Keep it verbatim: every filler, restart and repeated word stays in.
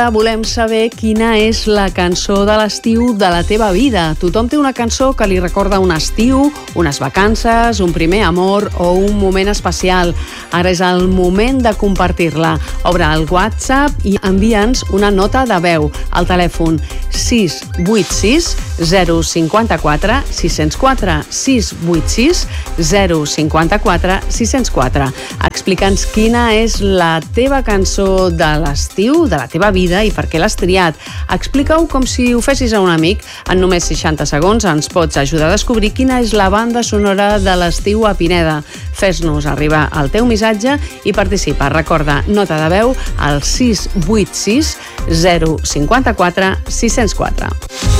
Volem saber quina és la cançó de l'estiu de la teva vida. Tothom té una cançó que li recorda un estiu, unes vacances, un primer amor o un moment especial. Ara és el moment de compartir-la. Obre el WhatsApp i envia'ns una nota de veu al telèfon sis vuit sis zero cinc quatre sis zero quatre sis vuit sis zero cinc quatre sis zero quatre. Explica'ns quina és la teva cançó de l'estiu, de la teva vida, i per què l'has triat. Explica-ho com si ho fessis a un amic. En només seixanta segons ens pots ajudar a descobrir quina és la banda sonora de l'estiu a Pineda. Fes-nos arribar el teu missatge i participa. Recorda, nota de veu al sis vuit sis zero cinc quatre sis zero quatre.